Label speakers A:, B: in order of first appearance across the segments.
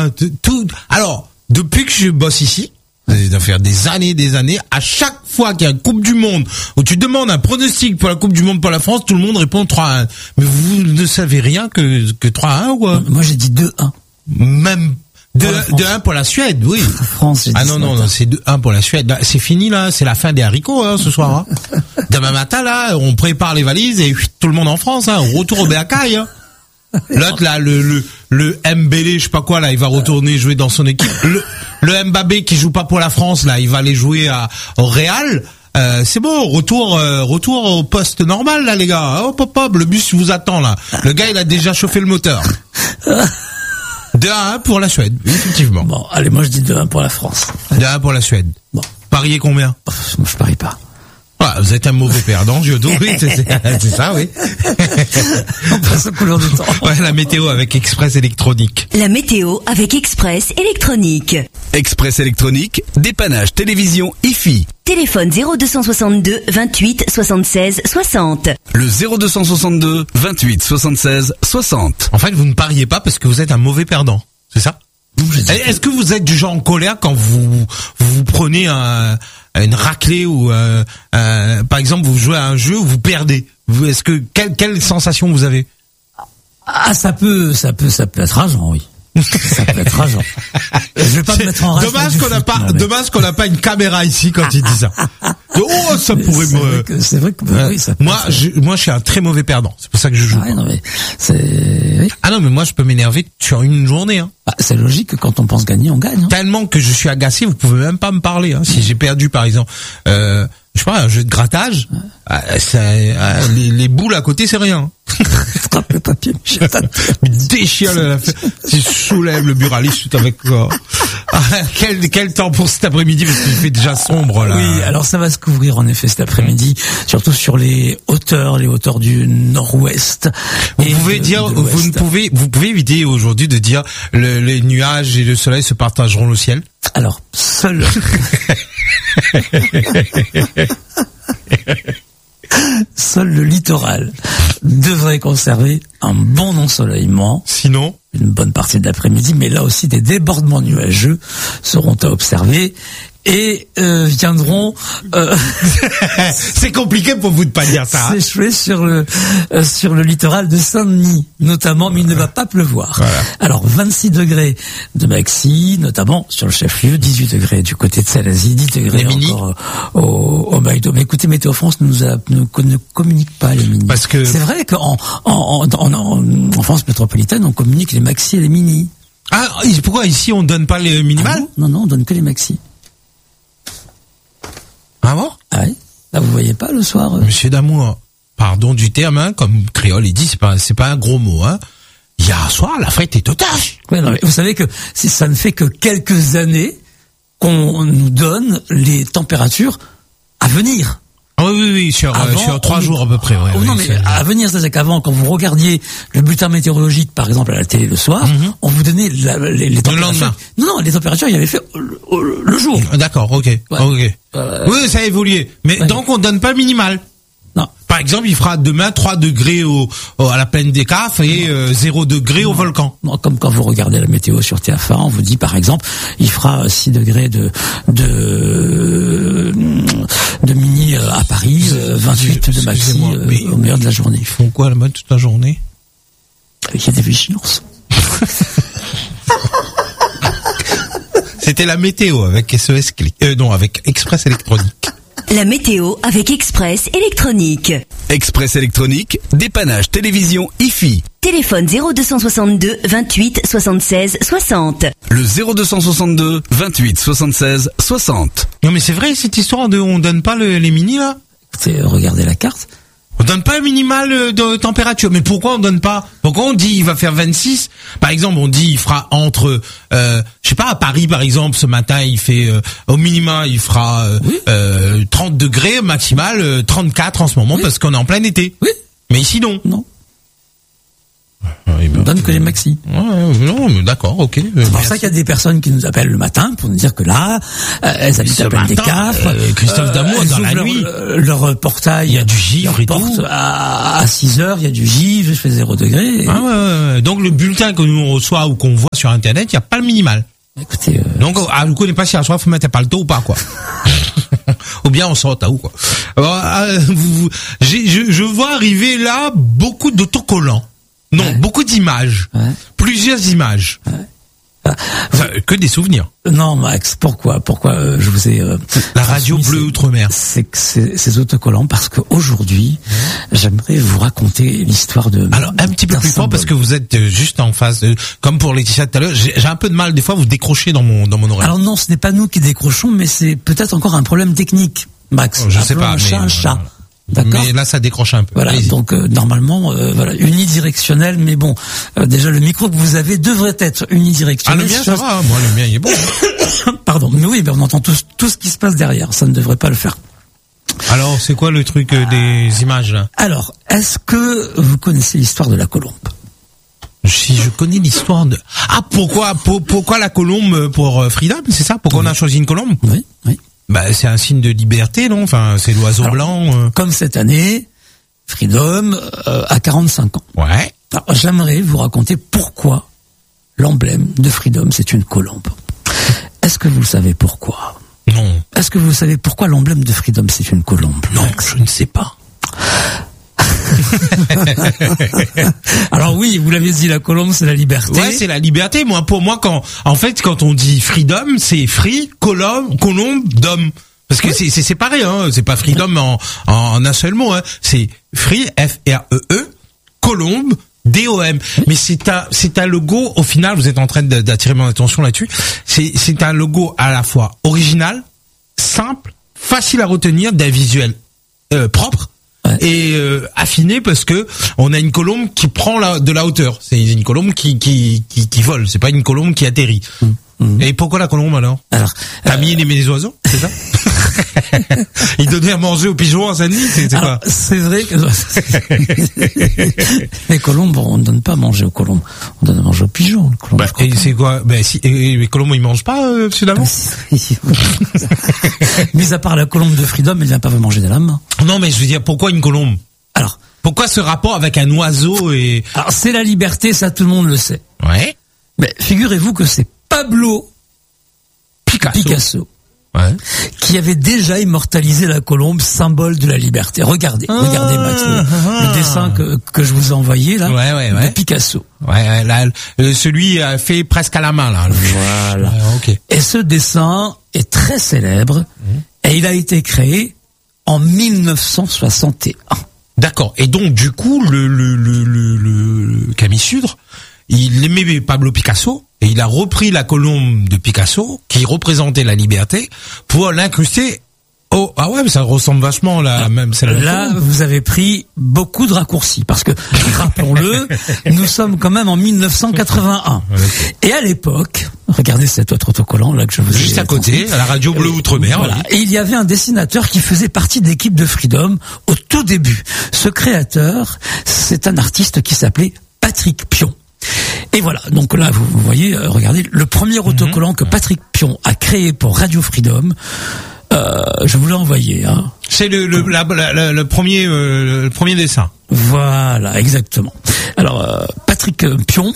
A: tout. Alors, depuis que je bosse ici, ça fait des années, à chaque fois qu'il y a une Coupe du Monde, où tu demandes un pronostic pour la Coupe du Monde pour la France, tout le monde répond 3-1. Mais vous ne savez rien que 3-1 ou quoi?
B: Moi, j'ai dit 2-1.
A: Même 2-1 pour la Suède, oui.
B: France, j'ai dit
A: non, c'est 2-1 pour la Suède. Là, c'est fini, là, c'est la fin des haricots, hein, ce soir, hein. Demain matin, là, on prépare les valises et tout le monde en France, hein, retour au Béacaille, hein. L'autre, là, le Mbélé, je sais pas quoi, là, il va retourner jouer dans son équipe. Le Mbappé qui joue pas pour la France, là, il va aller jouer au Real. C'est bon, retour au poste normal, là, les gars. Hop, le bus vous attend, là. Le gars, il a déjà chauffé le moteur. 2-1 pour la Suède, effectivement.
B: Bon, allez, moi je dis 2-1 pour la France.
A: 2-1 pour la Suède.
B: Bon.
A: Pariez combien?
B: Moi je parie pas.
A: Ah, vous êtes un mauvais perdant, Giodo. Oui, c'est ça, oui.
B: On passe au couleur du temps.
A: Ouais, la météo avec Express Électronique.
C: La météo avec Express Électronique.
D: Express Électronique, dépannage télévision IFI.
C: Téléphone 0262 28 76 60.
D: Le 0262 28 76 60.
A: En fait, vous ne pariez pas parce que vous êtes un mauvais perdant. C'est ça? Est-ce que vous êtes du genre en colère quand vous prenez une raclée ou par exemple vous jouez à un jeu où vous perdez? Est-ce que quelle sensation vous avez?
B: Ah, ça peut être rageant, oui. Ça peut être rageant. Je vais pas me mettre en rage.
A: Dommage qu'on n'a pas une caméra ici quand il dit ça. Oh, ça pourrait me.
B: C'est vrai que oui, ça.
A: Moi, je suis un très mauvais perdant. C'est pour ça que je joue.
B: Ah, non, mais oui.
A: Ah non, mais moi je peux m'énerver sur une journée. Hein.
B: Bah, c'est logique que quand on pense gagner, on gagne. Hein.
A: Tellement que je suis agacé, vous pouvez même pas me parler. Hein. Si j'ai perdu, par exemple, je sais pas, un jeu de grattage, les boules à côté, c'est rien.
B: Attrape le papier,
A: il déchire il soulève le buraliste tout avec quoi. Quel temps pour cet après-midi parce qu'il fait déjà sombre là.
B: Oui, alors ça va se couvrir en effet cet après-midi, surtout sur les hauteurs du nord-ouest.
A: Vous pouvez éviter aujourd'hui de dire les nuages et le soleil se partageront le ciel.
B: Alors, seul le littoral devrait conserver un bon ensoleillement.
A: Sinon,
B: une bonne partie de l'après-midi, mais là aussi des débordements nuageux seront à observer et viendront
A: c'est compliqué pour vous de pas dire ça.
B: S'échouer sur le littoral de Saint-Denis notamment, mais il ne va pas pleuvoir.
A: Voilà.
B: Alors 26 degrés de maxi, notamment sur le chef-lieu, 18 degrés du côté de Salazie, 10 degrés encore au Maïdo. Mais écoutez, Météo France ne communique pas les mini.
A: Parce que
B: c'est vrai qu'en France métropolitaine, on communique les maxi et les mini.
A: Ah, pourquoi ici on donne pas les minimales?
B: Non, on donne que les maxi.
A: Ah bon?
B: Ah oui. Là, vous voyez pas le soir.
A: Monsieur Damour, pardon du terme, hein, comme créole il dit, c'est pas un gros mot, hein. Hier soir, la fête est otage.
B: Ouais, non, mais vous savez que ça ne fait que quelques années qu'on nous donne les températures à venir.
A: Ah oui, sur 3 jours à peu près. Ouais,
B: non, mais à venir, c'est-à-dire qu'avant, quand vous regardiez le bulletin météorologique, par exemple, à la télé le soir, on vous donnait les températures.
A: Le lendemain.
B: Non, les températures, il y avait fait le jour.
A: D'accord, ok.
B: Ouais.
A: Ok. Oui, ça a évolué. Mais donc, on donne pas le minimal.
B: Non.
A: Par exemple, il fera demain 3 degrés à la plaine des Cafes et 0 degrés au volcan.
B: Non, comme quand vous regardez la météo sur TF1, on vous dit par exemple, il fera 6 degrés de mini à Paris, 28 de maxi au meilleur de la journée.
A: Ils font quoi là-bas toute la journée?
B: Il y a des vigilances.
A: C'était la météo avec SES Click. Avec Express Électronique.
C: La météo avec Express Électronique.
D: Express Électronique, dépannage télévision IFI.
C: Téléphone 0262 28 76 60.
D: Le 0262 28 76 60.
A: Non mais c'est vrai cette histoire on donne pas les mini là?
B: Regardez la carte.
A: On donne pas le minimal de température. Mais pourquoi on donne pas? Pourquoi on dit il va faire 26? Par exemple, on dit il fera entre, je sais pas, à Paris par exemple, ce matin il fait, au minima il fera 30 degrés, maximal 34 en ce moment parce qu'on est en plein été.
B: Oui.
A: Mais ici non.
B: Non. On donne que les maxi.
A: Non, mais d'accord, ok.
B: C'est pour ça qu'il y a des personnes qui nous appellent le matin pour nous dire que là, elles habitent à Plaine des Cafres.
A: Christophe Damour, dans la nuit.
B: Leur portail.
A: Il y a du givre et tout.
B: À 6h, il y a du givre, je fais 0 degré.
A: Ouais. Donc, le bulletin que nous on reçoit ou qu'on voit sur Internet, il n'y a pas le minimal.
B: Écoutez,
A: donc, vous connaissez pas si à soir, faut mettre pas le taux ou pas, quoi. Ou bien on sort à où, quoi. Alors, je vois arriver là beaucoup d'autocollants. Non, beaucoup d'images. Plusieurs images. Enfin, que des souvenirs.
B: Non, Max, pourquoi je vous ai
A: la radio bleue outre-mer.
B: Ces autocollants parce qu'aujourd'hui, j'aimerais vous raconter l'histoire de.
A: Alors un petit peu plus fort parce que vous êtes juste en face, comme pour Laetitia tout à l'heure. J'ai un peu de mal des fois, vous décrochez dans mon oreille.
B: Alors non, ce n'est pas nous qui décrochons, mais c'est peut-être encore un problème technique, Max.
A: Je sais pas,
B: un chat, un chat. D'accord.
A: Mais là, ça décroche un peu.
B: Voilà.
A: Allez-y.
B: Donc normalement, voilà, unidirectionnel. Mais bon, déjà le micro que vous avez devrait être unidirectionnel.
A: Ah, le mien, ça va. Moi, le mien, il est bon.
B: Pardon. Mais oui, on entend tout ce qui se passe derrière. Ça ne devrait pas le faire.
A: Alors, c'est quoi le truc des images là?
B: Alors, est-ce que vous connaissez l'histoire de la colombe?
A: Si je connais l'histoire de... Ah, pourquoi la colombe pour Freedom, c'est ça? Pourquoi on a choisi une colombe?
B: Oui.
A: Bah, c'est un signe de liberté, non? Enfin, c'est l'oiseau blanc.
B: Comme cette année, Freedom a 45 ans.
A: Ouais.
B: Alors, j'aimerais vous raconter pourquoi l'emblème de Freedom, c'est une colombe. Est-ce que vous savez pourquoi?
A: Non.
B: Est-ce que vous savez pourquoi l'emblème de Freedom, c'est une colombe?
A: Non, je ne sais pas.
B: Alors oui, vous l'avez dit, la colombe, c'est la liberté.
A: Ouais, c'est la liberté. Pour moi, quand on dit freedom, c'est free, colombe, dom. Parce que c'est séparé, hein. C'est pas freedom en un seul mot, hein. C'est free, F-R-E-E, colombe, D-O-M. Mais c'est un logo, au final, vous êtes en train d'attirer mon attention là-dessus. C'est un logo à la fois original, simple, facile à retenir, d'un visuel, propre.
B: Ouais.
A: Et affiné parce que on a une colombe qui prend de la hauteur. C'est une colombe qui vole. C'est pas une colombe qui atterrit. Et pourquoi la colombe alors t'as mis les oiseaux, c'est ça? Il donnait à manger aux pigeons à Saint-Denis, c'est quoi?
B: C'est vrai que les colombes, on ne donne pas à manger aux colombes, on donne à manger aux pigeons.
A: Et c'est quoi? Les colombes ils mangent pas, monsieur Damour?
B: Mis à part la colombe de Freedom, elle vient pas vous manger de la main.
A: Non, mais je veux dire, pourquoi une colombe?
B: Alors,
A: pourquoi ce rapport avec un oiseau et...
B: Alors, c'est la liberté, ça tout le monde le sait.
A: Ouais.
B: Mais figurez-vous que c'est Pablo Picasso.
A: Ouais.
B: Qui avait déjà immortalisé la colombe, symbole de la liberté. Regardez Max, le dessin que je vous ai envoyé là, de Picasso.
A: Ouais, là, celui fait presque à la main là.
B: Voilà.
A: Ouais, ok.
B: Et ce dessin est très célèbre et il a été créé en 1961.
A: D'accord. Et donc du coup, le Camille Sudre, il aimait Pablo Picasso et il a repris la colombe de Picasso qui représentait la liberté pour l'incruster. Oh, ah ouais, mais ça ressemble vachement là, même celle-là.
B: Là, vous avez pris beaucoup de raccourcis parce que, rappelons-le, nous sommes quand même en 1981. Et à l'époque, regardez cet autre autocollant là que je vous ai
A: juste à côté, à la radio bleue outre-mer.
B: Voilà. Et il y avait un dessinateur qui faisait partie d'équipe de Freedom au tout début. Ce créateur, c'est un artiste qui s'appelait Patrick Pion. Et voilà, donc là vous voyez, regardez, le premier autocollant que Patrick Pion a créé pour Radio Freedom, je vous l'ai envoyé. Hein.
A: C'est le premier dessin.
B: Voilà, exactement. Alors Patrick Pion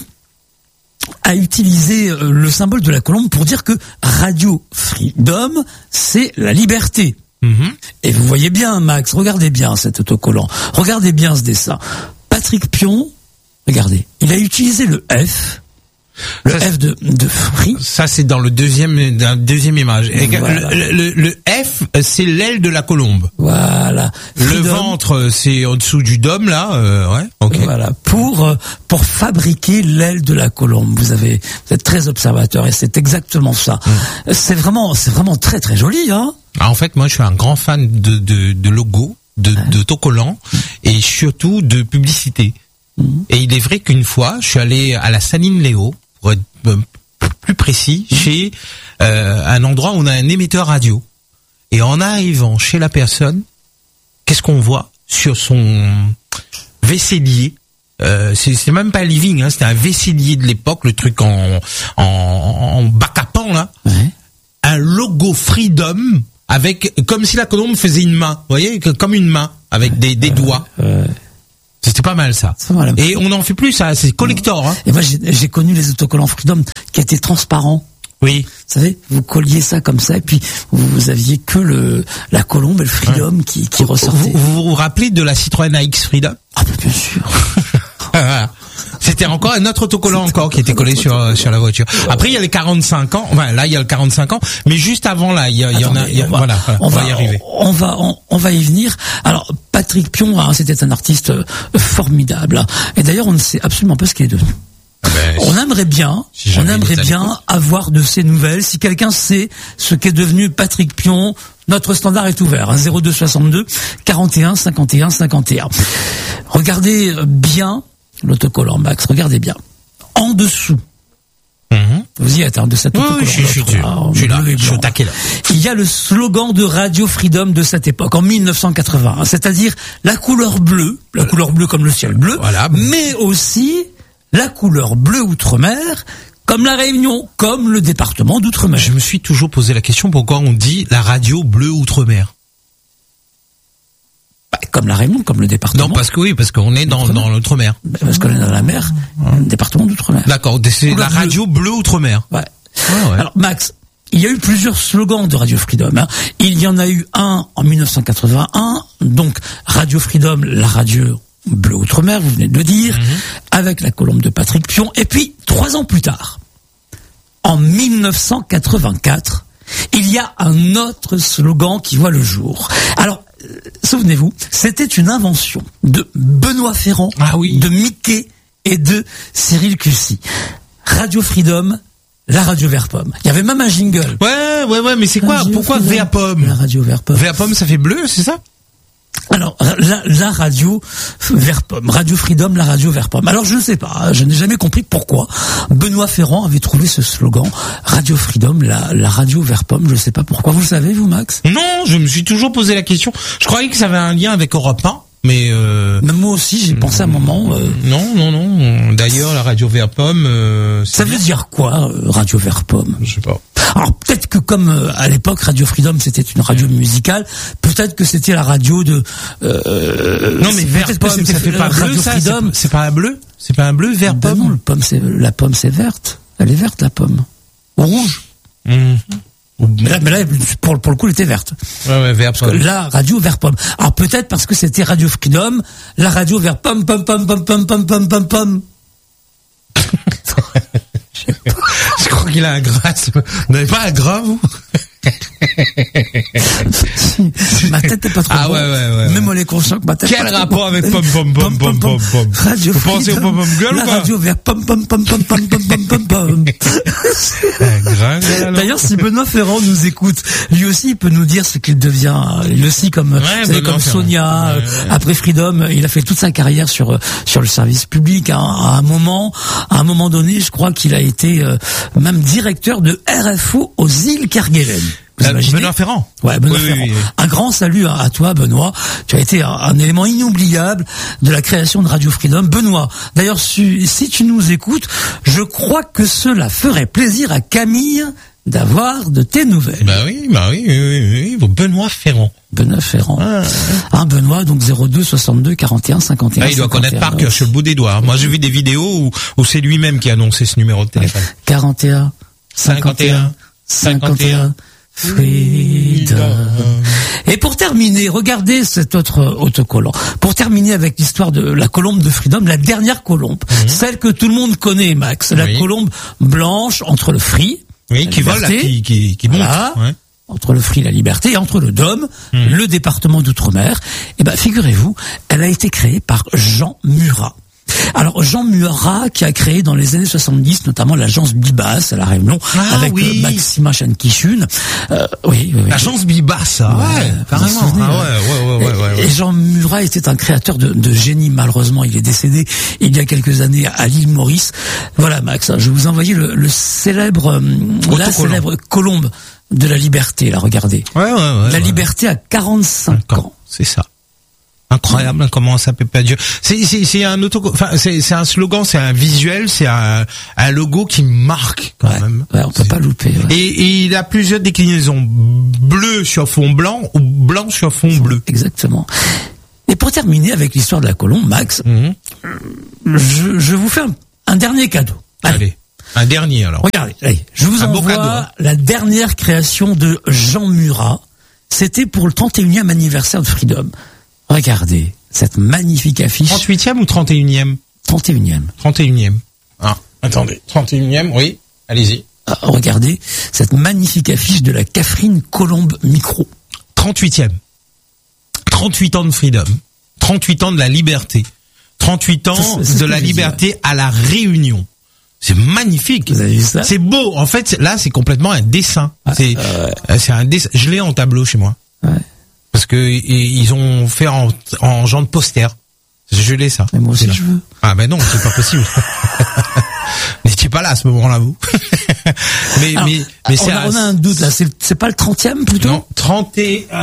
B: a utilisé le symbole de la colombe pour dire que Radio Freedom, c'est la liberté. Et vous voyez bien, Max, regardez bien cet autocollant, regardez bien ce dessin. Patrick Pion, regardez, il a utilisé le F. F de free.
A: Ça, c'est dans la deuxième image.
B: Voilà.
A: Le F, c'est l'aile de la colombe.
B: Voilà.
A: Freedom. Le ventre, c'est en dessous du dôme, là. Ouais. Ok.
B: Voilà. Pour fabriquer l'aile de la colombe. Vous êtes très observateur et c'est exactement ça. C'est vraiment très très joli, hein.
A: Ah, en fait, moi, je suis un grand fan de logos, d'autocollants et surtout de publicité. Et il est vrai qu'une fois, je suis allé à la Saline Léo, pour être plus précis, chez un endroit où on a un émetteur radio. Et en arrivant chez la personne, qu'est-ce qu'on voit sur son vaisselier? c'est même pas living, hein, c'était un vaisselier de l'époque, le truc en bac à pan là,
B: Ouais.
A: un logo Freedom avec comme si la colombe faisait une main, vous voyez, comme une main avec des doigts. C'était pas mal ça.
B: C'est pas mal.
A: Et on n'en fait plus ça, c'est collector. Hein.
B: Et moi, j'ai connu les autocollants Freedom qui étaient transparents.
A: Oui.
B: Vous savez, vous colliez ça comme ça, et puis vous aviez que la colombe et le Freedom qui ressortaient.
A: Vous rappelez de la Citroën AX Freedom?
B: Ah, bah, bien sûr.
A: Voilà. C'était encore un autre autocollant encore qui était collé sur la voiture. Après il y a les 45 ans. Enfin là il y a le 45 ans, mais juste avant là il y en a. Voilà, on va y arriver.
B: On va y venir. Alors Patrick Pion, hein, c'était un artiste formidable. Hein. Et d'ailleurs on ne sait absolument pas ce qu'il est devenu. On aimerait bien avoir de ses nouvelles. Si quelqu'un sait ce qu'est devenu Patrick Pion, notre standard est ouvert. Hein, 02 62 41 51 51. Regardez bien l'autocollant, Max. Regardez bien. En dessous. Vous y êtes, hein, de cet autocollant.
A: Oui, je suis là. Je suis au taquet là.
B: Il y a le slogan de Radio Freedom de cette époque, en 1980. C'est-à-dire la couleur bleue comme le ciel bleu,
A: voilà.
B: Mais aussi la couleur bleue outre-mer, comme la Réunion, comme le département d'outre-mer.
A: Je me suis toujours posé la question pourquoi on dit la radio bleue outre-mer.
B: Comme la Réunion, comme le département.
A: Non, parce qu'on est dans l'outre-mer.
B: Parce qu'on est dans la mer, le département d'outre-mer.
A: D'accord, c'est la radio bleue outre-mer.
B: Ouais.
A: Ouais.
B: Alors Max, il y a eu plusieurs slogans de Radio Freedom. Hein. Il y en a eu un en 1981, donc Radio Freedom, la radio bleue outre-mer, vous venez de le dire, avec la colombe de Patrick Pion. Et puis 3 ans plus tard, en 1984, il y a un autre slogan qui voit le jour. Alors, souvenez-vous, c'était une invention de Benoît Ferrand, de Mickey et de Cyril Cussy. Radio Freedom, la radio vert pomme. Il y avait même un jingle.
A: Ouais, mais c'est quoi? Pourquoi vert pomme?
B: La radio vert pomme.
A: Vert pomme, ça fait bleu, c'est ça?
B: Alors, la radio vert pomme, Radio Freedom, la radio vert pomme. Alors, je ne sais pas, je n'ai jamais compris pourquoi Benoît Ferrand avait trouvé ce slogan, Radio Freedom, la radio vert pomme. Je ne sais pas pourquoi. Vous le savez, vous, Max?
A: Non, je me suis toujours posé la question. Je croyais que ça avait un lien avec Europe 1, mais
B: même moi aussi, j'ai pensé à un moment.
A: Non. D'ailleurs, la radio vert pomme.
B: Ça veut dire quoi, radio vert pomme?
A: Je sais pas.
B: Alors peut-être que comme à l'époque Radio Freedom c'était une radio musicale, peut-être que c'était la radio de.
A: Non mais vert pomme, ça fait pas bleu, ça. C'est pas un bleu. C'est pas un bleu vert pomme.
B: Non, la pomme c'est verte. Elle est verte la pomme. Ou rouge. Mais là, pour le coup, elle était verte.
A: Ouais, vert pomme.
B: Parce que la radio vert pomme. Alors peut-être parce que c'était Radio Freedom, la radio vert pomme.
A: Je crois qu'il a un gras. Vous n'avez pas un gras, vous?
B: Ma tête est pas trop
A: bonne. Ouais.
B: Même on est conscient que ma tête.
A: Quel rapport avec pom.
B: Radio
A: Vous pensez au pom gueule ou pas?
B: La radio vers pom. D'ailleurs, si Benoît Ferrand nous écoute, lui aussi il peut nous dire ce qu'il devient. Lui aussi comme Sonia. Après Freedom, il a fait toute sa carrière sur le service public. Hein. À un moment donné, je crois qu'il a été même directeur de RFO aux îles Kerguelen.
A: Benoît Ferrand.
B: Ouais, Benoît Ferrand. Oui. Un grand salut à toi, Benoît. Tu as été un élément inoubliable de la création de Radio Freedom. Benoît, d'ailleurs, si tu nous écoutes, je crois que cela ferait plaisir à Camille d'avoir de tes nouvelles.
A: Bah oui. Benoît Ferrand.
B: Benoît Ferrand. Benoît, donc 02 62 41 51.
A: Il doit connaître par cœur sur le bout des doigts. Moi, j'ai vu des vidéos où c'est lui-même qui a annoncé ce numéro de téléphone.
B: 41 51 Freedom. Et pour terminer, regardez cet autre autocollant. Pour terminer avec l'histoire de la colombe de Freedom, la dernière colombe, celle que tout le monde connaît, Max, la colombe blanche entre le Free,
A: qui vole, qui monte,
B: entre le Free, la Liberté, et entre le Dôme, le département d'outre-mer. Et ben, figurez-vous, elle a été créée par Jean Murat. Alors Jean Murat qui a créé dans les années 70 notamment l'agence Bibas à la Réunion avec Maxima Chankishun.
A: L'agence Bibas, carrément.
B: Et Jean Murat était un créateur de génie. Malheureusement, il est décédé il y a quelques années à l'île Maurice. Voilà, Max, je vais vous envoyer la célèbre colombe de la Liberté. Là, regardez. La Liberté à 45 ans.
A: C'est ça. Incroyable, comment ça peut pas Dieu. C'est un slogan, c'est un visuel, c'est un logo qui marque quand même.
B: Ouais, on peut pas louper. Ouais.
A: Et il a plusieurs déclinaisons, bleu sur fond blanc ou blanc sur fond bleu.
B: Exactement. Et pour terminer avec l'histoire de la colombe, Max, je vous fais un dernier cadeau.
A: Allez, un dernier alors.
B: Regardez, allez, je vous envoie la dernière création de Jean Murat. C'était pour le 31e anniversaire de Freedom. Regardez cette magnifique affiche.
A: 38e ou 31e
B: 31e.
A: 31e. Ah, attendez. 31e, oui. Allez-y.
B: Regardez cette magnifique affiche de la Catherine Colombe Micro.
A: 38e. 38 ans de Freedom. 38 ans de la liberté. 38 ans de la liberté à la Réunion. C'est magnifique.
B: Vous avez vu ça?
A: C'est beau. En fait, là, c'est complètement un dessin. C'est un dessin. Je l'ai en tableau chez moi.
B: Ouais.
A: Parce que ils ont fait en genre de poster. Je l'ai ça.
B: Mais moi aussi je veux.
A: Ah ben non, c'est pas possible. N'étiez pas là à ce moment-là, vous. mais
B: on a un doute là. C'est pas le 30e plutôt?
A: Non, 30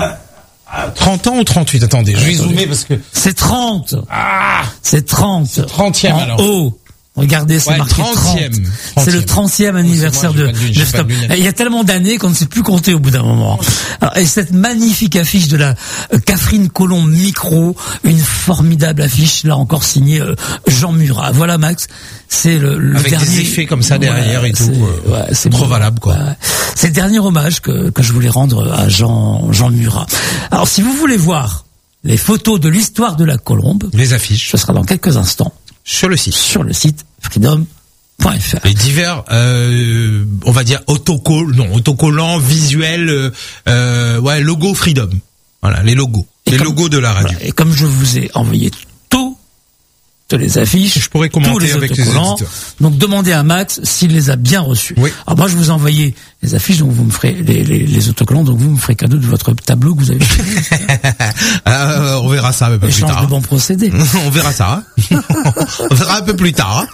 A: ans ou 38? Attendez, je vais zoomer parce que
B: c'est 30.
A: Ah,
B: c'est 30.
A: C'est 30e alors.
B: En haut. Regardez, c'est marqué
A: 30e.
B: C'est le 30e anniversaire de Freedom. Il y a tellement d'années qu'on ne sait plus compter au bout d'un moment. Alors, et cette magnifique affiche de la Catherine Colombe Micro, une formidable affiche, là encore signée Jean Murat. Voilà Max, c'est le
A: avec
B: dernier.
A: Des effets comme ça derrière et tout.
B: C'est
A: trop valable quoi.
B: Ouais. C'est le dernier hommage que je voulais rendre à Jean Murat. Alors si vous voulez voir les photos de l'histoire de la colombe,
A: les affiches,
B: ce sera dans quelques instants. Sur le site freedom.fr.
A: Les divers, on va dire autocollants, visuels, logo Freedom. Voilà, les logos. Logos de la radio.
B: Voilà, et comme je vous ai envoyé toutes les affiches,
A: je pourrais commenter
B: les
A: avec les éditeurs.
B: Donc demandez à Max s'il les a bien reçus.
A: Oui.
B: Alors moi je vous ai envoyé les affiches, donc vous me ferez les autocollants, donc vous me ferez cadeau de votre tableau que vous avez fait.
A: On verra ça un peu plus tard.
B: De bons procédés.
A: On verra ça. On verra un peu plus tard.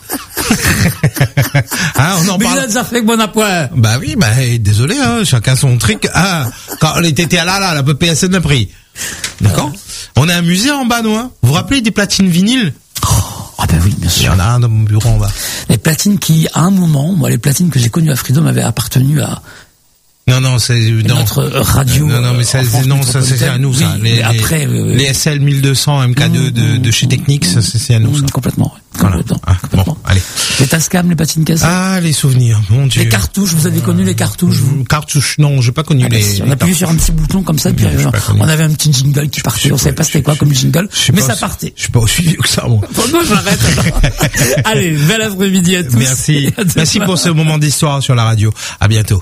A: On en
B: mais
A: parle.
B: il a déjà fait que bon appoint.
A: Bah oui, désolé, chacun son truc. Quand on était là, la PSN a pris. D'accord. On a un musée en bas, nous. Vous vous rappelez des platines vinyles?
B: Ah ben oui, bien sûr.
A: Il y en a un dans mon bureau en bas.
B: Les platines qui, à un moment, moi, les platines que j'ai connues à Freedom avaient appartenu à
A: Non, c'est
B: notre radio.
A: Non, mais ça, c'est à nous, ça.
B: Oui, après,
A: les SL 1200 MK2 de chez Technics, ça, c'est à nous, ça.
B: Complètement.
A: Voilà. Bon, allez.
B: Les Tascam, les patines cassées.
A: Ah, les souvenirs, mon Dieu.
B: Les cartouches, vous avez connu les cartouches, vous?
A: Cartouches, non, j'ai pas connu les.
B: On appuyait sur un petit bouton comme ça, puis on avait un petit jingle qui partait. On savait pas c'était quoi comme jingle, mais ça partait.
A: Je suis pas aussi vieux que ça, moi.
B: Bon, non, j'arrête. Allez, bel après-midi à tous.
A: Merci. Merci pour ce moment d'histoire sur la radio. À bientôt.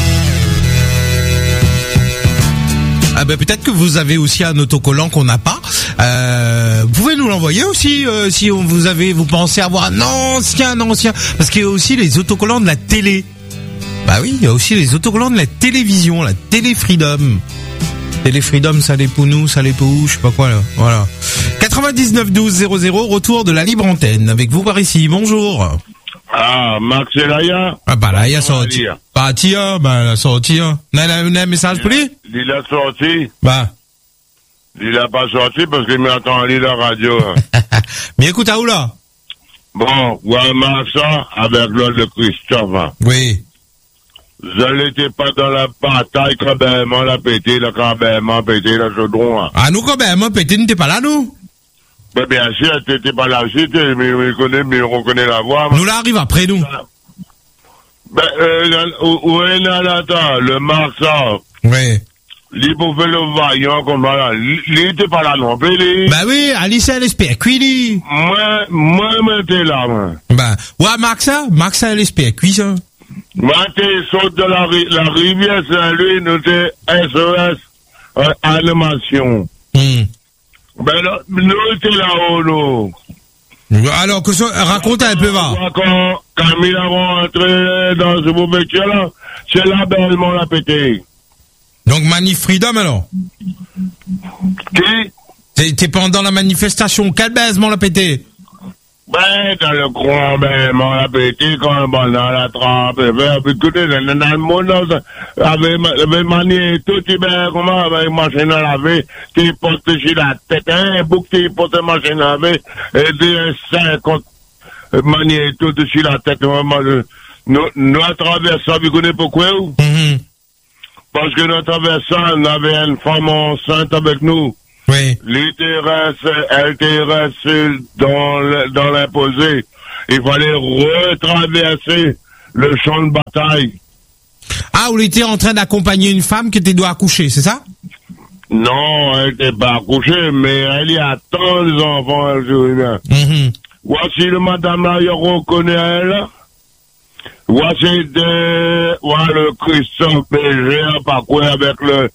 A: Ah ben peut-être que vous avez aussi un autocollant qu'on n'a pas. Vous pouvez nous l'envoyer aussi si vous pensez avoir un ancien. Parce qu'il y a aussi les autocollants de la télé. Bah oui, il y a aussi les autocollants de la télévision, la télé Freedom. Télé Freedom, ça les pour nous, ça les pour où, je sais pas quoi là. Voilà. 99 12 00, retour de la libre antenne avec vous par ici. Bonjour.
E: Ah, Max et Laïa.
A: Ah bah là, il a sorti. Bah tiens, la sorti. On a un message pour lui?
E: Il a sorti.
A: Bah.
E: Il a pas sorti parce qu'il m'attend à lire la radio.
A: Mais écoute, à où là?
E: Bon, ouais, Max, avec l'autre de Christophe.
A: Oui.
E: Je n'étais pas dans la bataille quand même, on l'a pété, le caméraman pété, le chaudron.
A: Ah, nous, quand même, pété, n'était pas là, nous?
E: Ben, bien sûr, t'étais pas là aussi, mais on reconnaît la voix.
A: Nous, là, arrive après nous.
E: Ben, où est Nathan, le Marsan?
A: Oui.
E: Lui, pour faire le vaillant, comme ça, lui, était pas là non plus, lui.
A: Ben oui, Alice, elle espère, lui.
E: Moi, t'es là, moi.
A: Ben, ouais, Max, elle espère, ça.
E: Moi, t'es saute de la rivière Saint-Louis, nous t'es SOS, animation. Ben là, nous, t'es là-haut, nous.
A: Alors, raconte un peu, va.
E: Quand Camille a rentré dans ce beau métier-là, c'est là, bellement la pété.
A: Donc, Manif Freedom, alors?
E: Qui?
A: T'es pendant la manifestation, quel baisement l'a pété?
E: Ben, dans le grand, ben, mon appétit, quand bon, dans la trappe, ben, écoutez, dans le monde, avait manié tout, ben, comment, avec machine à laver, t'es porté sur la tête, hein, bouc, t'es porté machine à laver, et des 50, manié tout sur la tête, nous, à travers ça, vous connaissez pourquoi, ou? Parce que nous, à travers ça, on avait une femme enceinte avec nous.
A: Oui.
E: Elle était restée dans l'imposé. Il fallait retraverser le champ de bataille.
A: Ah, vous étiez en train d'accompagner une femme qui était doit accoucher, c'est ça?
E: Non, elle n'était pas accouchée, mais elle y attend les enfants, elle joue bien. Voici le madame là, il reconnaît elle. Voici le Christophe Béger, par quoi, avec le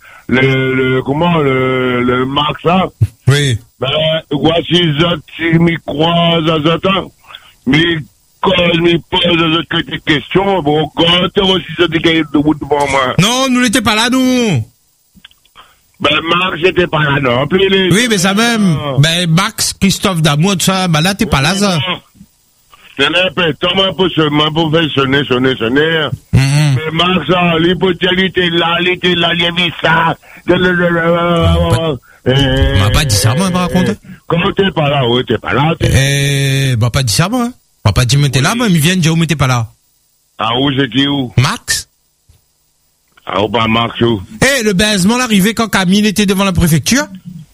E: Max là.
A: Oui.
E: Ben, voici si m'y croise à ce temps. Quand m'y pose des questions, bon, quand t'es aussi ça dit qu'il y a debout devant moi.
A: Non, nous n'étions pas là, nous.
E: Ben, Max n'était pas là non plus.
A: Oui, mais ça même. Ben, Max, Christophe Damour, tout ça, ben là, t'es pas là, ça.
E: C'est un peu, Thomas pour faire sonner. Mais Max, l'hypothèse, il a mis ça.
A: M'a pas dit ça, moi, m'a raconté.
E: Quand t'es pas là, oui, t'es pas là.
A: M'a pas dit ça, moi. M'a pas dit, mais t'es là, moi, ils viennent dire, mais t'es pas là.
E: Ah, où c'est qui, où?
A: Max?
E: Ah, où pas Max, où?
A: Le baisement l'arrivée quand Camille était devant la préfecture?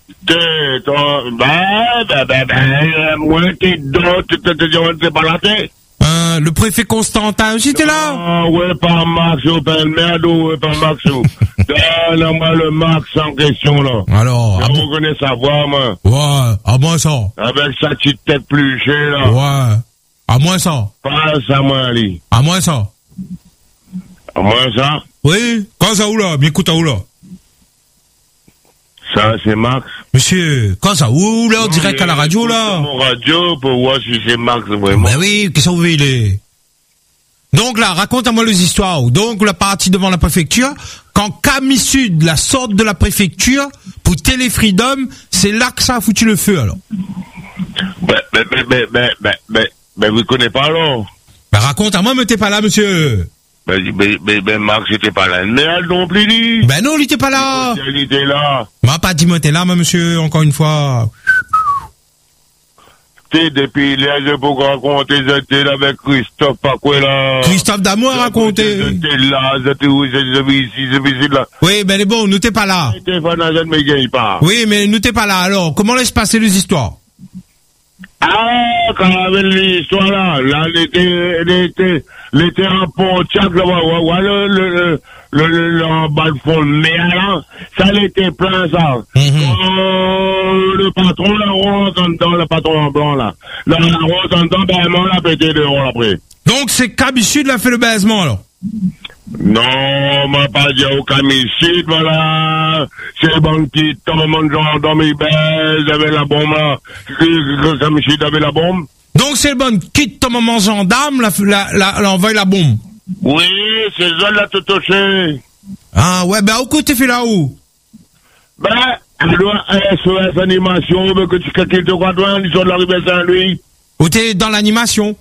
E: Moi, t'es dedans, t'es pas là, t'es?
A: Le préfet Constantin aussi, t'es là?
E: Ah, ouais, pas Max, pas merde, ouais, pas Max, donne-moi le Max en question, là.
A: Alors,
E: je reconnais sa voix, moi.
A: Ouais, à moins ça.
E: Avec sa petite tête pluchée, là.
A: Ouais, à moins ça.
E: Passe à moi, Ali.
A: À moins ça.
E: À moins ça?
A: Oui, quand ça ou là, bien écoute à où là?
E: Ça, c'est Max.
A: Monsieur, quand ça où là, en direct à la radio, là?
E: Mon radio, pour voir si c'est Max, vraiment.
A: Ben oui, qu'est-ce que vous voulez? Donc là, raconte-moi les histoires. Donc, la partie devant la préfecture, quand Camille Sud, la sorte de la préfecture, pour Télé-Freedom, c'est là que ça a foutu le feu, alors.
E: Vous connaissez pas, alors?
A: Ben raconte-moi, mais t'es pas là, monsieur.
E: Ben, Max, j'étais pas là. Mais elle non plus dit.
A: Ben non, il était pas là.
E: Il était là.
A: M'a pas dit, moi, t'es là, monsieur, encore une fois.
E: Depuis là, je peux raconter, j'étais là avec Christophe, pas quoi là.
A: Christophe Damour a raconté.
E: J'étais là, j'étais ici, là.
A: Oui, ben, bon, nous t'es pas là. Oui, mais nous t'es pas là, alors, comment laisse passer les histoires?
E: Ah, quand on avait l'histoire là, elle était en Pontiac, là, en bas de fond, mais là, ça l'était plein, ça. Le patron, là, rentre en dedans, le patron en blanc, là. Là, on rentre en dedans, ben, on l'a pété dehors, après.
A: Donc, c'est Camille Sud l'a fait le baisement, alors?
E: Non, m'a pas dit au Camille Sud, voilà. C'est bon qui tombe mon genre dans mes baise avec la bombe, là. Camille Sud avait la bombe.
A: Donc, c'est le bon quitte ton maman gendarme, l'envoie la bombe.
E: Oui, c'est ça, là, tout touché.
A: Ah, ouais, ben, au côté, fait là-haut?
E: Ben, alors, SOS Animation, que tu te crois, ils sont de l'arrivée Saint-Louis.
A: Ou t'es dans l'animation?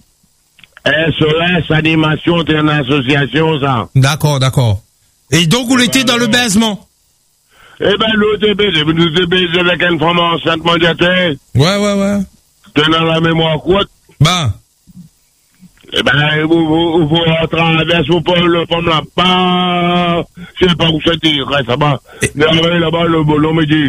E: SOS Animation, c'est une association, ça.
A: D'accord. Et donc, vous l'étiez dans le baisement?
E: Eh ben, l'autre nous baisé avec une femme enceinte mondiale.
A: Ouais.
E: T'es dans la mémoire courte.
A: Ben.
E: Eh ben, vous traversez, vous pouvez le femme là-bas. Je sais pas où c'est, reste là-bas. Là-bas, le bonhomme me dit,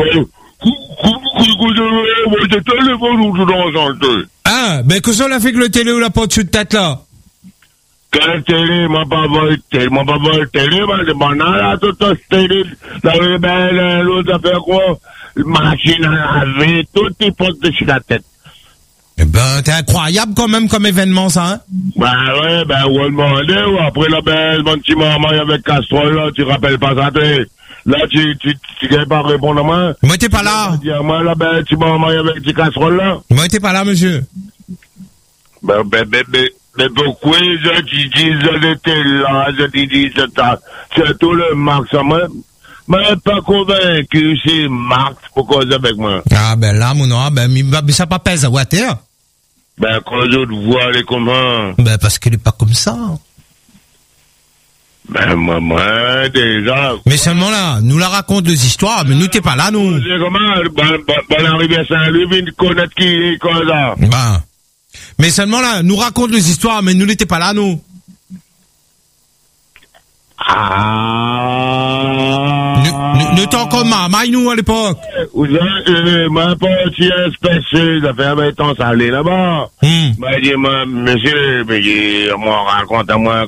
A: ah, ben que ça l'a fait que le télé ou la porte sur de tête là?
E: Quelle télé? Moi pas volé télé, moi c'est banal là, toute télé. L'autre a fait quoi? Machine à laver, tout est porté sur la tête.
A: Eh ben, t'es incroyable quand même comme événement ça, hein?
E: Ben on demandait, ou après là, mon petit maman avec casserole là, tu rappelles pas ça, là, tu n'as pas répondre à moi.
A: Moi, t'es pas là.
E: Moi, là, tu m'as envoyé avec des casseroles, là.
A: Moi, t'es pas là, monsieur.
E: Mais pourquoi je dis, j'étais là, je dis, c'est tout le Max, moi. Mais pas convaincu, c'est Max pour causer avec moi.
A: Ah, ben là, mon nom, ben, ça pas pèse à water.
E: Ben, quand les autres voient, elle est comment?
A: Ben, parce qu'elle est pas comme ça.
E: Ben, moi, déjà.
A: Mais seulement là, nous la raconte les histoires, mais nous t'es pas là, nous.
E: C'est comment? Ben, arrivé à Saint-Louis, vient connaître qui est comme ça.
A: Ben. Mais seulement là, nous raconte les histoires, mais nous n'étions pas là, nous. Ne t'en comme maille nous à l'époque.
E: Vous avez, ma partie espèce, ça fait un peu de temps, ça allait là-bas. M'a dit, monsieur, moi, raconte-moi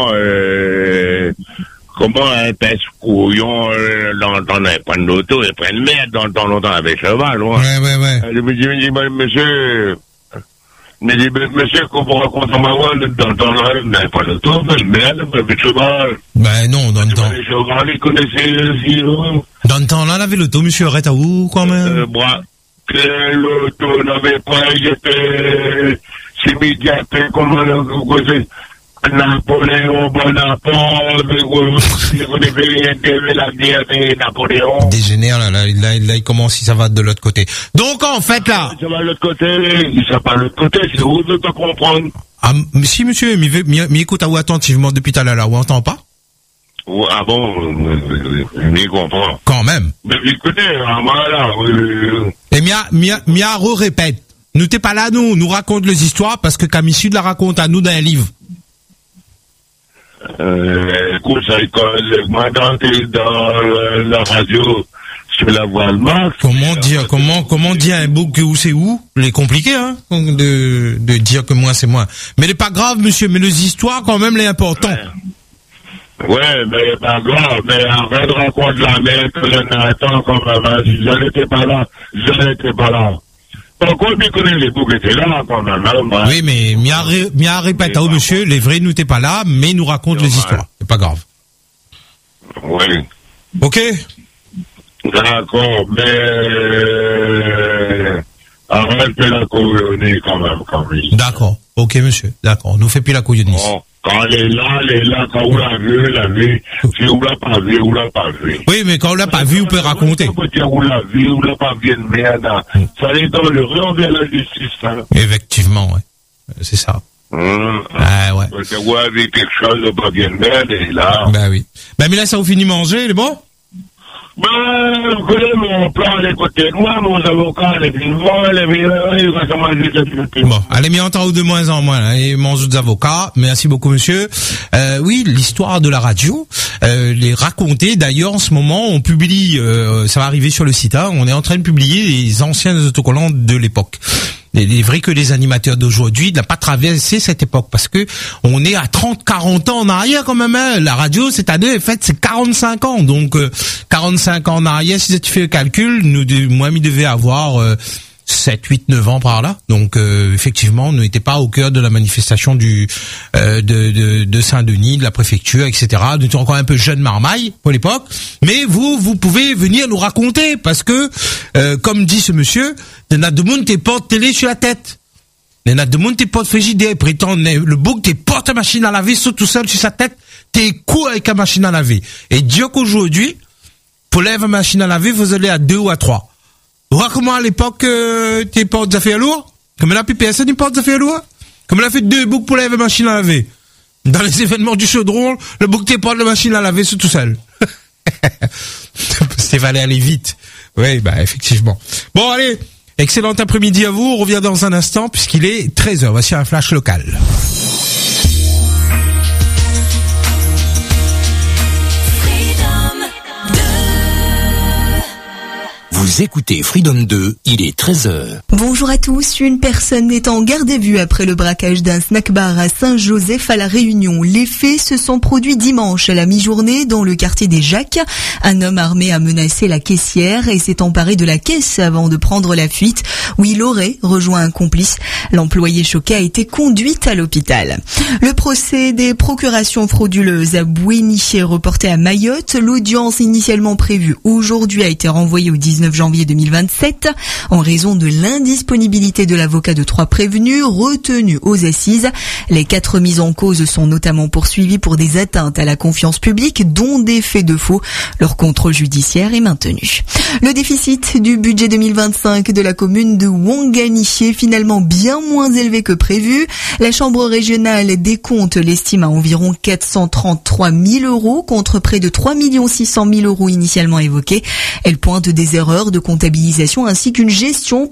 E: comment un pèse couillon, dans un point d'auto, et prennent merde dans le temps longtemps avec cheval, ouais.
A: Ouais.
E: Je me dis, monsieur, qu'on raconte ma voix, dans le temps là, mais pas le temps, mais merde, avec cheval.
A: Ben non, dans le temps.
E: Les chevals, ils connaissaient aussi,
A: dans le temps là, la véloto, monsieur, arrête à où, quand même?
E: Que l'auto n'avait pas, j'étais, c'est médiaté, comment c'est, Napoléon Bonaparte, on avait la guerre de Napoléon.
A: Dégénère, là, il commence, ça va de l'autre côté. Donc, en fait, là.
E: Ça va de l'autre côté, ça va de l'autre côté, c'est où de pas comprendre.
A: Ah, si, monsieur, mais écoute à vous attentivement depuis tout à l'heure, là, vous entend pas?
E: Ah bon, je comprends.
A: Quand même.
E: Mais écoutez, voilà,
A: et Mia répète. Nous t'es pas là, nous raconte les histoires parce que Camissu la raconte à nous dans un livre.
E: Écoute, ça moi dans la radio, sur la voie de Max.
A: Comment dire un bouc où c'est où? C'est compliqué, hein, de dire que moi c'est moi. Mais c'est pas grave, monsieur, mais les histoires, quand même, les importants.
E: Ouais, mais pas grave, mais arrête de raconter la merde que je n'attends comme maman. Si je n'étais pas là. Pourquoi il connaît les boucs étaient là, quand même, hein,
A: oui, mais Mia répète à vous, monsieur, les vrais, nous t'es pas là, mais nous raconte les histoires. C'est pas grave.
E: Oui.
A: Ok?
E: D'accord, mais, arrête de la couillonner quand même.
A: D'accord. Ok, monsieur. D'accord. Nous fait plus la couillonnisse.
E: Bon. Quand elle est là, quand on l'a vu, si on l'a pas vu.
A: Oui, mais quand on l'a pas vu, on peut raconter.
E: On l'a vu, on l'a pas vu, merde. Ça est dans le envers la justice, ça.
A: Effectivement, ouais. C'est ça. Ah, ouais.
E: Parce que vous avez quelque chose de pas bien merde, et là.
A: Ben oui. Ben, mais là, ça vous finit manger, il est bon?
E: Ben, vous connaissez mon plan, les côtés de moi, mon avocat, les vivants, les vivants,
A: bon, allez, m'y entendre de moins en moins, là, et mange des avocats. Merci beaucoup, monsieur. Oui, l'histoire de la radio, les raconter. D'ailleurs, en ce moment, on publie, ça va arriver sur le site, hein, on est en train de publier les anciens autocollants de l'époque. Il est vrai que les animateurs d'aujourd'hui n'ont pas traversé cette époque parce que on est à 30-40 ans en arrière quand même. Hein. La radio cette année, en fait, c'est 45 ans. Donc 45 ans en arrière, si tu fais le calcul, moi, il devait avoir 7, 8, 9 ans par là. Donc effectivement, on n'était pas au cœur de la manifestation de Saint-Denis, de la préfecture, etc. Nous étions encore un peu jeunes marmailles pour l'époque. Mais vous pouvez venir nous raconter parce que, comme dit ce monsieur, il y en a de monde qui porte télé sur la tête. Il y en a de monde qui porte frigidaire, prétend le bouc qui porte la machine à laver tout seul sur sa tête, t'es court avec la machine à laver. Et dire qu'aujourd'hui, pour lever la machine à laver, vous allez à 2 ou à 3. Vois comment à l'époque, tu portes des affaires lourdes? Comme la personne, il porte des affaires lourdes? Comme elle a fait 2 boucs pour laver la machine à laver. Dans les événements du chaudron, le bouc qui porte la machine à laver, c'est tout seul. C'est fallait aller vite. Oui, bah, effectivement. Bon, allez. Excellent après-midi à vous. On revient dans un instant puisqu'il est 13h. Voici un flash local.
D: Vous écoutez Freedom 2, il est 13h.
F: Bonjour à tous. Une personne est en garde à vue après le braquage d'un snack-bar à Saint-Joseph à La Réunion. Les faits se sont produits dimanche à la mi-journée dans le quartier des Jacques. Un homme armé a menacé la caissière et s'est emparé de la caisse avant de prendre la fuite où il aurait rejoint un complice. L'employé choqué a été conduit à l'hôpital. Le procès des procurations frauduleuses à Bouéni est reporté à Mayotte. L'audience initialement prévue aujourd'hui a été renvoyée au 19 janvier janvier 2027 en raison de l'indisponibilité de l'avocat de 3 prévenus retenus aux assises. Les 4 mises en cause sont notamment poursuivis pour des atteintes à la confiance publique, dont des faits de faux. Leur contrôle judiciaire est maintenu. Le déficit du budget 2025 de la commune de Ouangani est finalement bien moins élevé que prévu. La Chambre régionale des comptes l'estime à environ 433 000 euros contre près de 3 600 000 euros initialement évoqués. Elle pointe des erreurs de comptabilisation ainsi qu'une gestion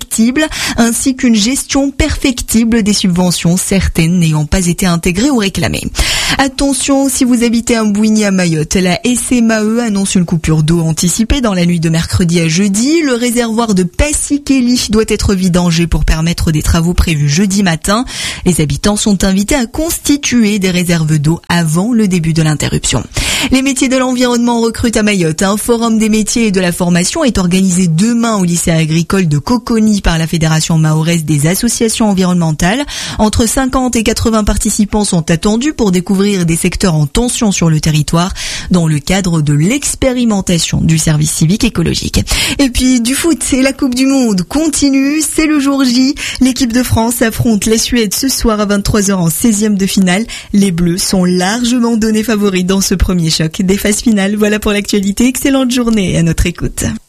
F: perfectible des subventions, certaines n'ayant pas été intégrées ou réclamées. Attention, si vous habitez à Mbouigny à Mayotte, la SMAE annonce une coupure d'eau anticipée dans la nuit de mercredi à jeudi. Le réservoir de Passikeli doit être vidangé pour permettre des travaux prévus jeudi matin. Les habitants sont invités à constituer des réserves d'eau avant le début de l'interruption. Les métiers de l'environnement recrutent à Mayotte. Un forum des métiers et de la formation est organisé demain au lycée agricole de Coconi par la Fédération mahoraise des associations environnementales. Entre 50 et 80 participants sont attendus pour découvrir des secteurs en tension sur le territoire dans le cadre de l'expérimentation du service civique écologique. Et puis du foot, et la Coupe du Monde continue, c'est le jour J. L'équipe de France affronte la Suède ce soir à 23h en 16e de finale. Les Bleus sont largement donnés favoris dans ce premier choc des phases finales. Voilà pour l'actualité. Excellente journée à notre écoute.